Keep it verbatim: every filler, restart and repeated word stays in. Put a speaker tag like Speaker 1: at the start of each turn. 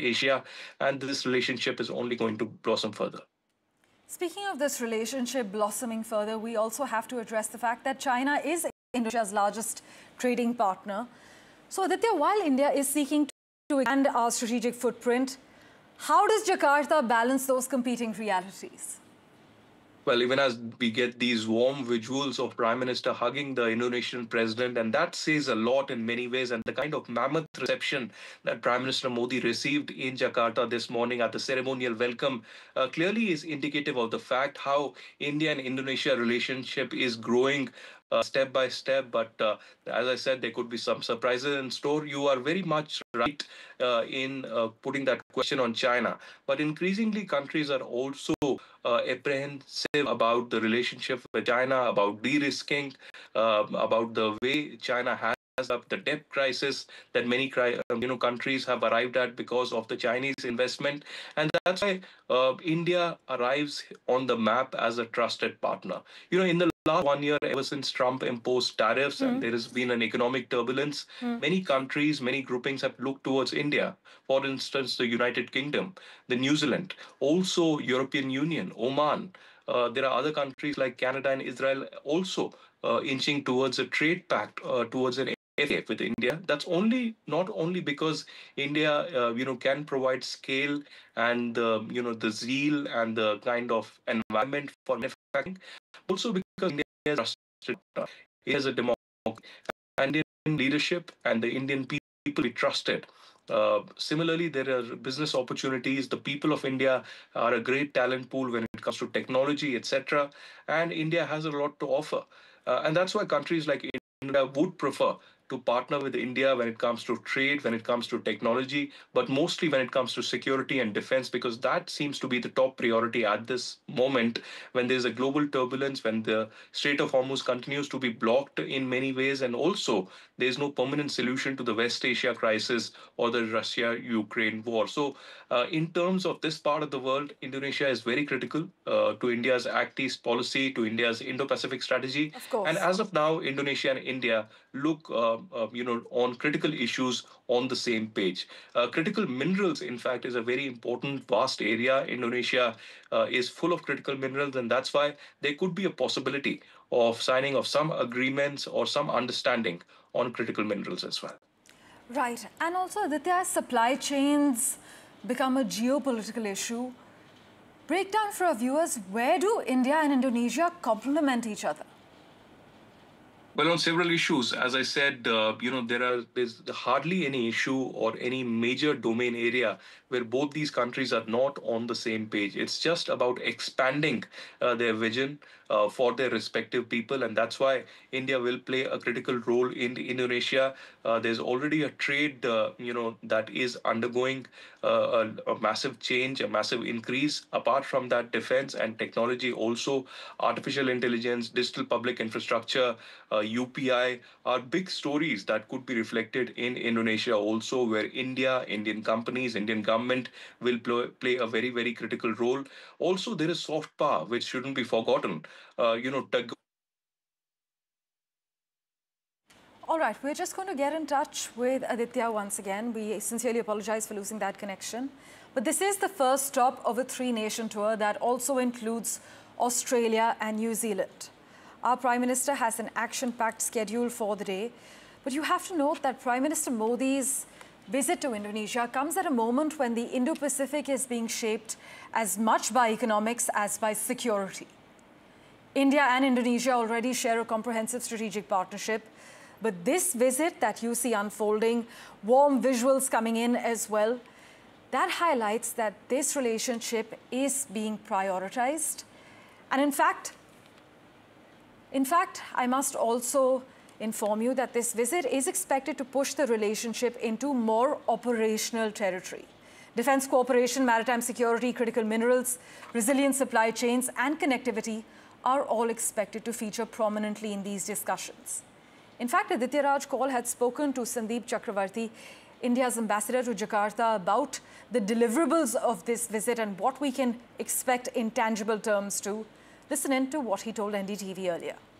Speaker 1: Asia, and this relationship is only going to blossom further.
Speaker 2: Speaking of this relationship blossoming further, we also have to address the fact that China is Indonesia's largest trading partner. So, Aditya, while India is seeking to expand our strategic footprint, how does Jakarta balance those competing realities?
Speaker 1: Well, even as we get these warm visuals of Prime Minister hugging the Indonesian president, and that says a lot in many ways. And the kind of mammoth reception that Prime Minister Modi received in Jakarta this morning at the ceremonial welcome uh, clearly is indicative of the fact how India and Indonesia relationship is growing uh, step by step. But uh, as I said, there could be some surprises in store. You are very much right uh, in uh, putting that question on China. But increasingly, countries are also uh, apprehensive about the relationship with China, about de-risking, uh, about the way China has up the debt crisis that many you know countries have arrived at because of the Chinese investment, and that's why uh, India arrives on the map as a trusted partner. You know, in the last one year, ever since Trump imposed tariffs mm. and there has been an economic turbulence, mm. many countries, many groupings have looked towards India. For instance, the United Kingdom, the New Zealand, also European Union, Oman. Uh, there are other countries like Canada and Israel also uh, inching towards a trade pact, uh, towards an F A with India. That's only not only because India, uh, you know, can provide scale and uh, you know the zeal and the kind of environment for manufacturing, also because India is trusted. It has a democracy, and Indian leadership and the Indian people be trusted. Uh, similarly, there are business opportunities. The people of India are a great talent pool when it comes to technology, et cetera. And India has a lot to offer, uh, and that's why countries like India would prefer to partner with India when it comes to trade, when it comes to technology, but mostly when it comes to security and defense, because that seems to be the top priority at this moment when there's a global turbulence, when the Strait of Hormuz continues to be blocked in many ways, and also there's no permanent solution to the West Asia crisis or the Russia-Ukraine war. So uh, in terms of this part of the world, Indonesia is very critical uh, to India's Act East policy, to India's Indo-Pacific strategy.
Speaker 2: Of course.
Speaker 1: And as of now, Indonesia and India look uh, uh, you know, on critical issues on the same page. Uh, critical minerals, in fact, is a very important, vast area. Indonesia uh, is full of critical minerals, and that's why there could be a possibility of signing of some agreements or some understanding on critical minerals as well.
Speaker 2: Right. And also, Aditya, supply chains become a geopolitical issue. Break down for our viewers, where do India and Indonesia complement each other?
Speaker 1: Well, on several issues, as I said, uh, you know, there are there's hardly any issue or any major domain area where both these countries are not on the same page. It's just about expanding uh, their vision uh, for their respective people, and that's why India will play a critical role in Indonesia. Uh, there's already a trade, uh, you know, that is undergoing uh, a, a massive change, a massive increase. Apart from that, defense and technology, also artificial intelligence, digital public infrastructure, uh, U P I are big stories that could be reflected in Indonesia also, where India, Indian companies, Indian government will play, play a very, very critical role. Also, there is soft power, which shouldn't be forgotten. Uh, you know,
Speaker 2: All right, we're just going to get in touch with Aditya once again. We sincerely apologize for losing that connection. But this is the first stop of a three-nation tour that also includes Australia and New Zealand. Our Prime Minister has an action-packed schedule for the day. But you have to note that Prime Minister Modi's visit to Indonesia comes at a moment when the Indo-Pacific is being shaped as much by economics as by security. India and Indonesia already share a comprehensive strategic partnership. But this visit that you see unfolding, warm visuals coming in as well, that highlights that this relationship is being prioritized. And in fact, in fact, I must also inform you that this visit is expected to push the relationship into more operational territory. Defense cooperation, maritime security, critical minerals, resilient supply chains, and connectivity are all expected to feature prominently in these discussions. In fact, Aditya Raj Kaul had spoken to Sandeep Chakravarti, India's ambassador to Jakarta, about the deliverables of this visit and what we can expect in tangible terms too. Listen in to what he told N D T V earlier.